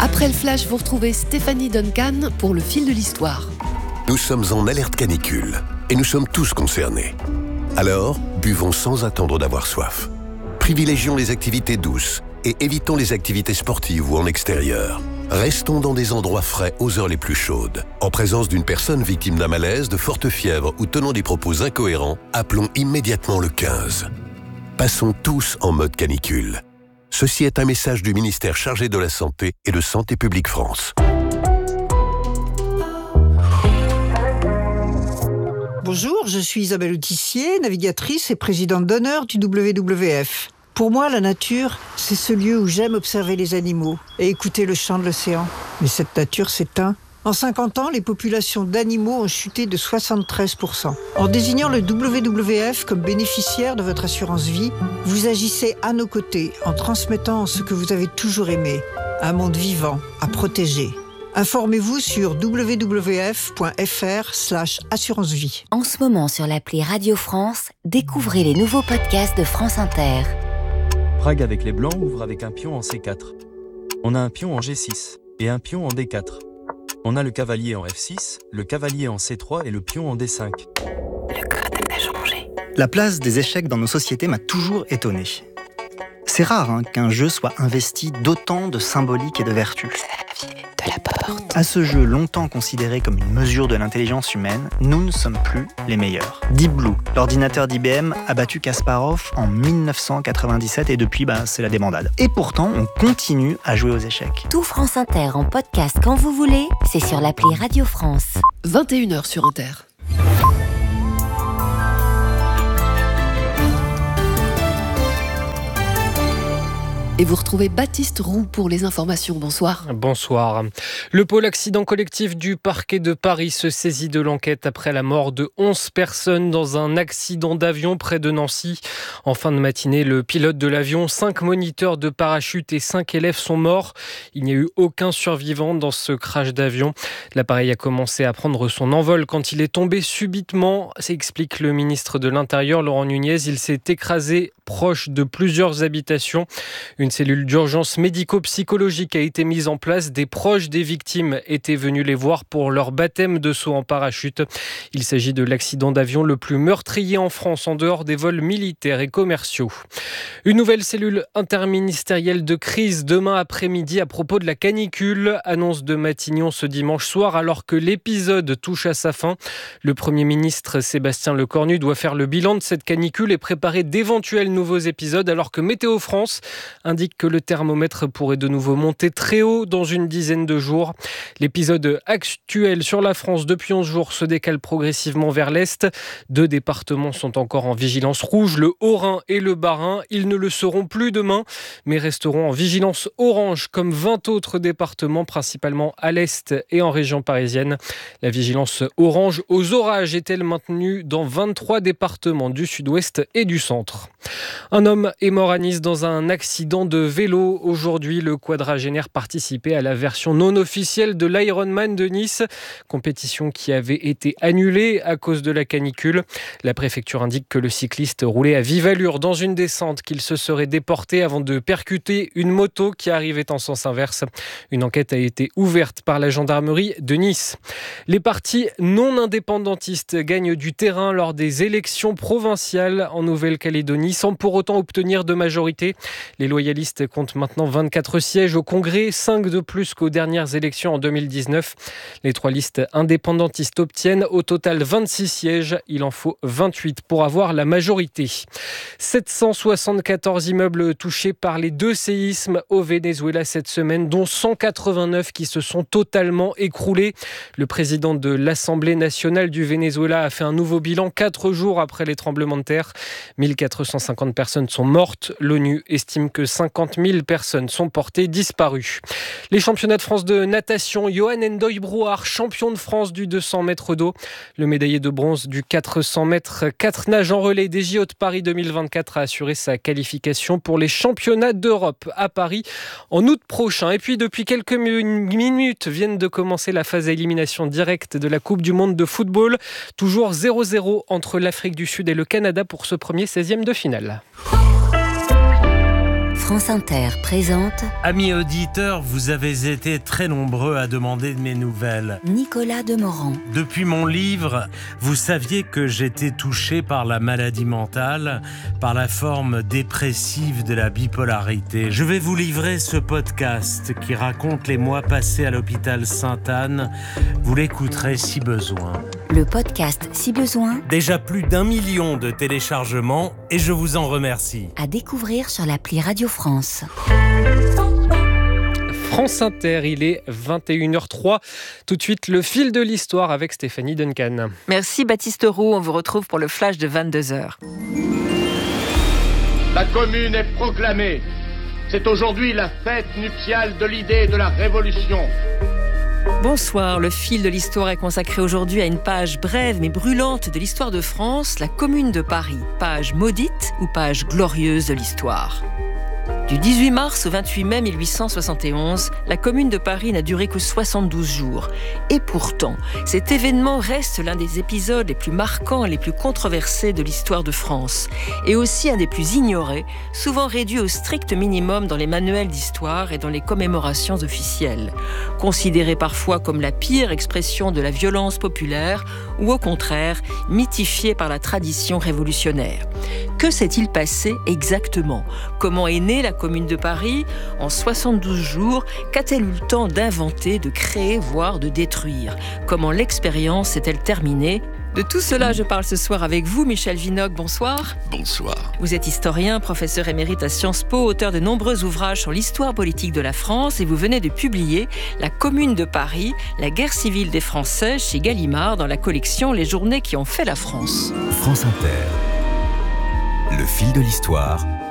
Après le flash, vous retrouvez Stéphanie Duncan pour le fil de l'histoire. Nous sommes en alerte canicule et nous sommes tous concernés. Alors, buvons sans attendre d'avoir soif. Privilégions les activités douces et évitons les activités sportives ou en extérieur. Restons dans des endroits frais aux heures les plus chaudes. En présence d'une personne victime d'un malaise, de forte fièvre ou tenant des propos incohérents, appelons immédiatement le 15. Passons tous en mode canicule. Ceci est un message du ministère chargé de la Santé et de Santé publique France. Bonjour, je suis Isabelle Autissier, navigatrice et présidente d'honneur du WWF. Pour moi, la nature, c'est ce lieu où j'aime observer les animaux et écouter le chant de l'océan. Mais cette nature s'éteint. En 50 ans, les populations d'animaux ont chuté de 73%. En désignant le WWF comme bénéficiaire de votre assurance vie, vous agissez à nos côtés en transmettant ce que vous avez toujours aimé, un monde vivant à protéger. Informez-vous sur www.fr/assurance-vie. En ce moment sur l'appli Radio France, découvrez les nouveaux podcasts de France Inter. Prague avec les Blancs ouvre avec un pion en C4. On a un pion en G6 et un pion en D4. On a le cavalier en F6, le cavalier en C3 et le pion en D5. Le code a changé. La place des échecs dans nos sociétés m'a toujours étonné. C'est rare qu'un jeu soit investi d'autant de symbolique et de vertu. De la porte. À ce jeu longtemps considéré comme une mesure de l'intelligence humaine, nous ne sommes plus les meilleurs. Deep Blue, l'ordinateur d'IBM, a battu Kasparov en 1997 et depuis, c'est la débandade. Et pourtant, on continue à jouer aux échecs. Tout France Inter en podcast quand vous voulez, c'est sur l'appli Radio France. 21h sur Inter. Et vous retrouvez Baptiste Roux pour les informations. Bonsoir. Bonsoir. Le pôle accident collectif du parquet de Paris se saisit de l'enquête après la mort de 11 personnes dans un accident d'avion près de Nancy. En fin de matinée, le pilote de l'avion, 5 moniteurs de parachute et 5 élèves sont morts. Il n'y a eu aucun survivant dans ce crash d'avion. L'appareil a commencé à prendre son envol quand il est tombé subitement, explique le ministre de l'Intérieur, Laurent Nunez. Il s'est écrasé proche de plusieurs habitations. Une cellule d'urgence médico-psychologique a été mise en place. Des proches des victimes étaient venus les voir pour leur baptême de saut en parachute. Il s'agit de l'accident d'avion le plus meurtrier en France en dehors des vols militaires et commerciaux. Une nouvelle cellule interministérielle de crise demain après-midi à propos de la canicule. Annonce de Matignon ce dimanche soir alors que l'épisode touche à sa fin. Le Premier ministre Sébastien Lecornu doit faire le bilan de cette canicule et préparer d'éventuels nouveaux épisodes alors que Météo France indique que le thermomètre pourrait de nouveau monter très haut dans une dizaine de jours. L'épisode actuel sur la France depuis 11 jours se décale progressivement vers l'est. 2 départements sont encore en vigilance rouge, le Haut-Rhin et le Bas-Rhin. Ils ne le seront plus demain, mais resteront en vigilance orange comme 20 autres départements, principalement à l'est et en région parisienne. La vigilance orange aux orages est-elle maintenue dans 23 départements du sud-ouest et du centre. Un homme est mort à Nice dans un accident de vélo. Aujourd'hui, le quadragénaire participait à la version non officielle de l'Ironman de Nice, compétition qui avait été annulée à cause de la canicule. La préfecture indique que le cycliste roulait à vive allure dans une descente, qu'il se serait déporté avant de percuter une moto qui arrivait en sens inverse. Une enquête a été ouverte par la gendarmerie de Nice. Les partis non indépendantistes gagnent du terrain lors des élections provinciales en Nouvelle-Calédonie sans pour autant obtenir de majorité. Les loyalistes comptent maintenant 24 sièges au Congrès, 5 de plus qu'aux dernières élections en 2019. Les 3 listes indépendantistes obtiennent au total 26 sièges. Il en faut 28 pour avoir la majorité. 774 immeubles touchés par les 2 séismes au Venezuela cette semaine, dont 189 qui se sont totalement écroulés. Le président de l'Assemblée nationale du Venezuela a fait un nouveau bilan 4 jours après les tremblements de terre. 1450 personnes sont mortes. L'ONU estime que 50 000 personnes sont portées disparues. Les championnats de France de natation, Johan Ndoye Brouard, champion de France du 200 mètres d'eau. Le médaillé de bronze du 400 mètres 4 nages en relais des JO de Paris 2024 a assuré sa qualification pour les championnats d'Europe à Paris en août prochain. Et puis depuis quelques minutes viennent de commencer la phase à élimination directe de la Coupe du Monde de football. Toujours 0-0 entre l'Afrique du Sud et le Canada pour ce premier 16e de finale. France Inter présente Amis auditeurs, vous avez été très nombreux à demander de mes nouvelles. Nicolas Demorand. Depuis mon livre, vous saviez que j'étais touché par la maladie mentale, par la forme dépressive de la bipolarité. Je vais vous livrer ce podcast qui raconte les mois passés à l'hôpital Sainte-Anne. Vous l'écouterez si besoin. Le podcast Si besoin. Déjà plus d'1 million de téléchargements et je vous en remercie. À découvrir sur l'appli Radio France. France Inter, il est 21h03. Tout de suite, le fil de l'histoire avec Stéphanie Duncan. Merci Baptiste Roux, on vous retrouve pour le flash de 22h. La commune est proclamée. C'est aujourd'hui la fête nuptiale de l'idée de la Révolution. Bonsoir, le fil de l'histoire est consacré aujourd'hui à une page brève mais brûlante de l'histoire de France, la Commune de Paris. Page maudite ou page glorieuse de l'histoire ? Du 18 mars au 28 mai 1871, la Commune de Paris n'a duré que 72 jours. Et pourtant, cet événement reste l'un des épisodes les plus marquants et les plus controversés de l'histoire de France. Et aussi un des plus ignorés, souvent réduit au strict minimum dans les manuels d'histoire et dans les commémorations officielles. Considéré parfois comme la pire expression de la violence populaire, ou au contraire, mythifié par la tradition révolutionnaire. Que s'est-il passé exactement ? Comment est née la Commune de Paris ? En 72 jours, qu'a-t-elle eu le temps d'inventer, de créer, voire de détruire ? Comment l'expérience s'est-elle terminée ? De tout cela, je parle ce soir avec vous, Michel Vinocq. Bonsoir. Bonsoir. Vous êtes historien, professeur émérite à Sciences Po, auteur de nombreux ouvrages sur l'histoire politique de la France et vous venez de publier La Commune de Paris, la guerre civile des Français chez Gallimard dans la collection Les journées qui ont fait la France. France Inter. Le fil de l'histoire.